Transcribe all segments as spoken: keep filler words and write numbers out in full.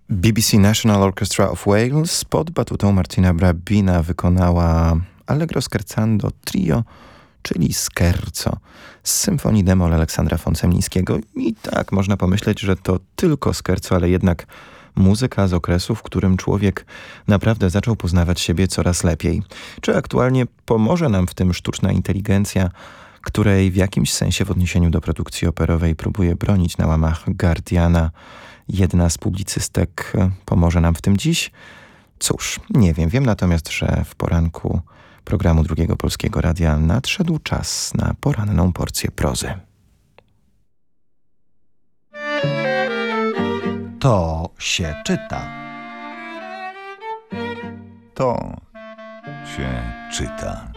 B B C National Orchestra of Wales pod batutą Martina Brabina wykonała Allegro scherzando trio, czyli scherzo, z symfonii d-moll Aleksandra Font-Semlińskiego. I tak, można pomyśleć, że to tylko scherzo, ale jednak muzyka z okresu, w którym człowiek naprawdę zaczął poznawać siebie coraz lepiej. Czy aktualnie pomoże nam w tym sztuczna inteligencja, której w jakimś sensie w odniesieniu do produkcji operowej próbuje bronić na łamach Guardiana jedna z publicystek? Pomoże nam w tym dziś? Cóż, nie wiem. Wiem natomiast, że w poranku programu Drugiego Polskiego Radia nadszedł czas na poranną porcję prozy. To się czyta. To się czyta.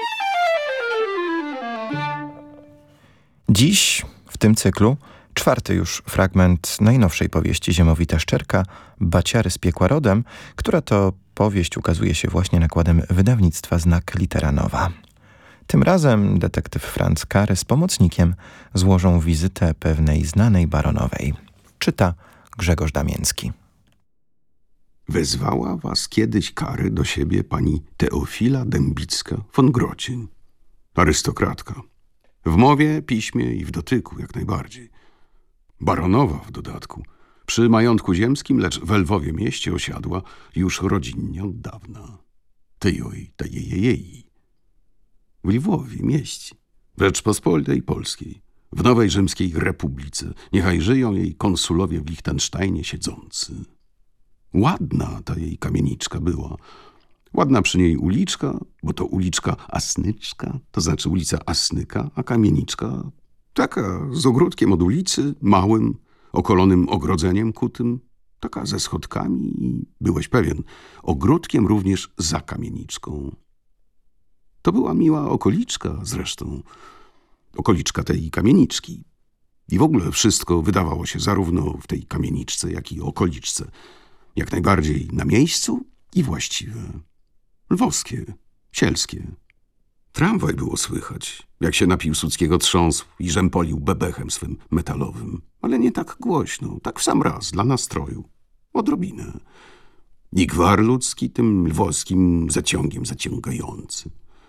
Dziś w tym cyklu czwarty już fragment najnowszej powieści Ziemowita Szczerka Baciary z piekła rodem, która to powieść ukazuje się właśnie nakładem wydawnictwa Znak Litera Nowa. Tym razem detektyw Franz Kary z pomocnikiem złożą wizytę pewnej znanej baronowej. Czyta Grzegorz Damięcki. Wezwała was kiedyś Kary do siebie pani Teofila Dębicka von Grocień, arystokratka. W mowie, piśmie i w dotyku jak najbardziej. Baronowa w dodatku. Przy majątku ziemskim, lecz w Lwowie mieście osiadła już rodzinnie od dawna. Tyjoj, tajejejej. W Lwowie mieści, w Rzeczpospolitej Polskiej, w Nowej Rzymskiej Republice, niechaj żyją jej konsulowie w Lichtensteinie siedzący. Ładna ta jej kamieniczka była. Ładna przy niej uliczka, bo to uliczka Asnyczka, to znaczy ulica Asnyka, a kamieniczka taka z ogródkiem od ulicy, małym, okolonym ogrodzeniem kutym, taka ze schodkami i, byłeś pewien, ogródkiem również za kamieniczką. To była miła okoliczka zresztą, okoliczka tej kamieniczki. I w ogóle wszystko wydawało się zarówno w tej kamieniczce, jak i okoliczce jak najbardziej na miejscu i właściwe. Lwowskie, sielskie. Tramwaj było słychać, jak się na Piłsudskiego trząsł i rzępolił bebechem swym metalowym. Ale nie tak głośno, tak w sam raz, dla nastroju. Odrobinę. I gwar ludzki tym lwowskim zaciągiem zaciągający.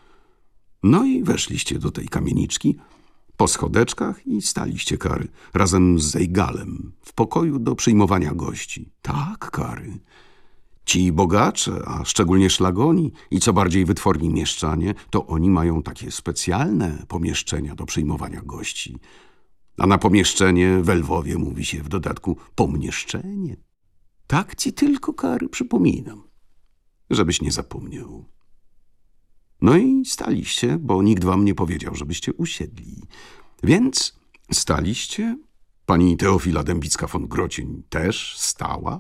No i weszliście do tej kamieniczki po schodeczkach i staliście Kary razem z Zejgalem w pokoju do przyjmowania gości. Tak, Kary. Ci bogacze, a szczególnie szlagoni i co bardziej wytworni mieszczanie, to oni mają takie specjalne pomieszczenia do przyjmowania gości. A na pomieszczenie w Lwowie mówi się w dodatku pomieszczenie. Tak ci tylko, Kary, przypominam, żebyś nie zapomniał. No i staliście, bo nikt wam nie powiedział, żebyście usiedli. Więc staliście, pani Teofila Dębicka von Grocień też stała,